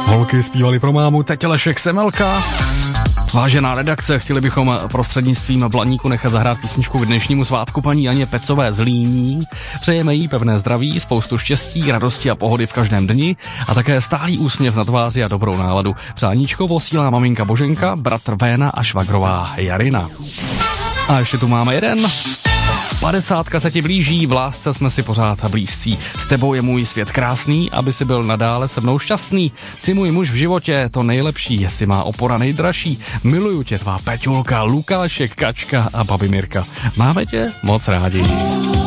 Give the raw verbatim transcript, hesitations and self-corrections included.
Holky zpívali pro mámu, teď Lešek Semelka. Vážená redakce, chtěli bychom prostřednictvím Blaníku nechat zahrát písničku k dnešnímu svátku paní Janě Pecové z Líní. Přejeme jí pevné zdraví, spoustu štěstí, radosti a pohody v každém dni a také stálý úsměv na tváři a dobrou náladu. Přáníčko posílá maminka Boženka, bratr Véna a švagrová Jarina. A ještě tu máme jeden. Padesátka se ti blíží, v lásce jsme si pořád blízcí. S tebou je můj svět krásný, aby si byl nadále se mnou šťastný. Jsi můj muž v životě, to nejlepší, jestli má opora nejdražší. Miluju tě, tvá Peťulka, Lukášek, Kačka a babi Mirka. Máme tě moc rádi.